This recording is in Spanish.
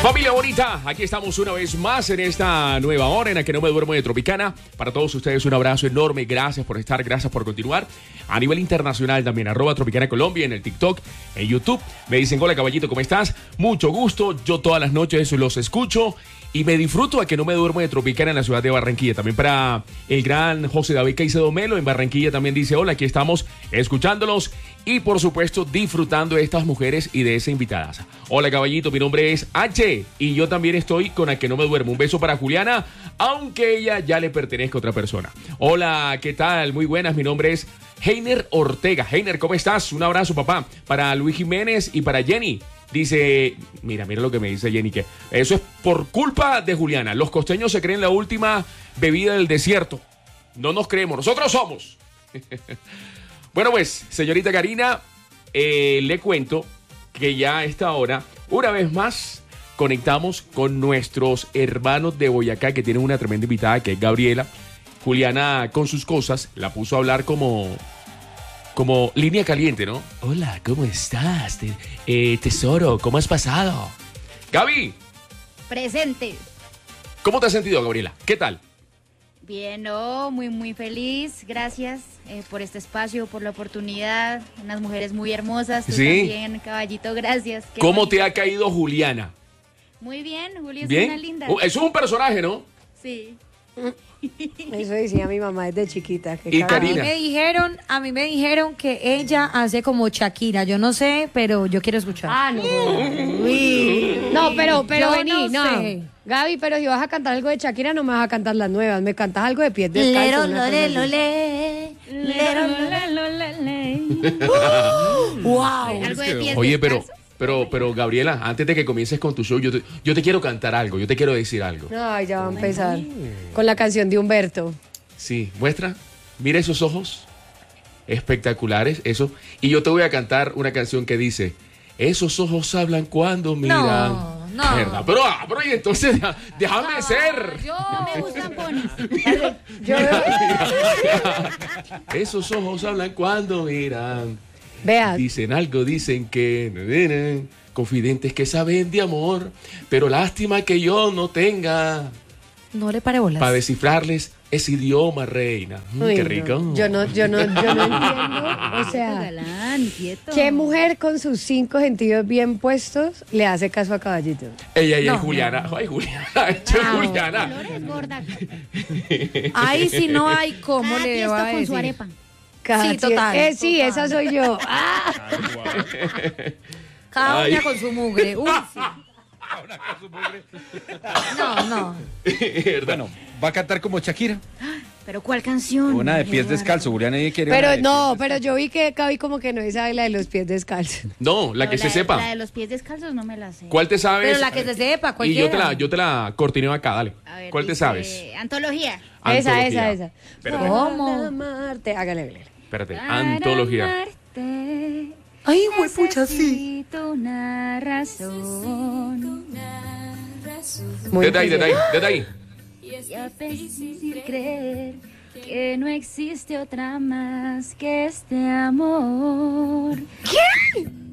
Familia bonita, aquí estamos una vez más en esta nueva hora en la que no me duermo de Tropicana. Para todos ustedes un abrazo enorme, gracias por estar, gracias por continuar. A nivel internacional también, @Tropicana Colombia en el TikTok, en YouTube. Me dicen, hola caballito, ¿cómo estás? Mucho gusto, yo todas las noches los escucho y me disfruto a que no me duermo de Tropicana en la ciudad de Barranquilla. También para el gran José David Caicedo Melo en Barranquilla también dice, hola, aquí estamos escuchándolos y por supuesto disfrutando de estas mujeres y de esa invitada. Hola caballito, mi nombre es H y yo también estoy con la que no me duermo. Un beso para Juliana, aunque ella ya le pertenezca a otra persona. Hola, ¿qué tal? Muy buenas, mi nombre es Heiner Ortega. Heiner, ¿cómo estás? Un abrazo, papá. Para Luis Jiménez y para Jenny. Dice, mira lo que me dice Jenny, que eso es por culpa de Juliana. Los costeños se creen la última bebida del desierto. No nos creemos, nosotros somos. Bueno, pues, señorita Karina, le cuento que ya a esta hora, una vez más, conectamos con nuestros hermanos de Boyacá, que tienen una tremenda invitada, que es Gabriela. Juliana, con sus cosas, la puso a hablar como línea caliente, ¿no? Hola, ¿cómo estás? Tesoro, ¿cómo has pasado? Gaby. Presente. ¿Cómo te has sentido, Gabriela? ¿Qué tal? Bien, muy feliz. Gracias por este espacio, por la oportunidad. Unas mujeres muy hermosas. Tú también, caballito, gracias. ¿Cómo te ha caído Juliana? Muy bien, Julia es ¿Bien? una linda. Eso es un personaje, ¿no? Sí. Eso decía mi mamá desde chiquita. Y Karina. A mí me dijeron que ella hace como Shakira. Yo no sé, pero yo quiero escuchar. Ah, no. Uy. No, pero Yo vení, no no. sé. Gaby, pero si vas a cantar algo de Shakira, no me vas a cantar las nuevas. Me cantas algo de pies descalzos. Wow. Algo de pies Oye, descalzos. pero Gabriela, antes de que comiences con tu show, yo te quiero cantar algo, yo te quiero decir algo. Ay, ya va a empezar. Con la canción de Humberto. Sí, muestra, mira esos ojos espectaculares, eso. Y yo te voy a cantar una canción que dice, esos ojos hablan cuando miran. No. ¿Verdad? Pero y entonces déjame ser. No me gustan ponis. Esos ojos hablan cuando miran. Vea. Dicen algo, dicen que confidentes que saben de amor, pero lástima que yo no tenga No le pare bolas. para descifrarles ese idioma, reina. Uy, Qué no. rico. Yo no entiendo. O sea, Galán, quieto. ¿qué mujer con sus 5 sentidos bien puestos le hace caso a Caballito? Ella es No. Juliana. Ay, Juliana. Esto es Juliana. Colores gorda. Ahí sí no hay cómo Cada le tiesto va a con su decir. arepa. Sí, total. Sí, total. esa soy yo. Cada Ay. una con su mugre. Uy, sí. No. Bueno, va a cantar como Shakira. ¿Pero cuál canción? Una de pies descalzos. Juliana ella quiere Pero una de no, pies pero yo vi que Gaby como que no sabe la de los pies descalzos. No, la que se La sepa. de los pies descalzos no me la sé. ¿Cuál te sabes? Pero la que se sepa, Y yo cualquiera. te la cortineo acá, dale. A ver, ¿Cuál te dice, sabes? Antología. Antología. Esa. Espérate, ¿Cómo? Para amarte. Hágale. espérate. Antología. Para amarte, Ay, pucha, sí. necesito una razón. Muy Desde ahí. Y a persistir creer que no existe otra más que este amor. ¿Qué?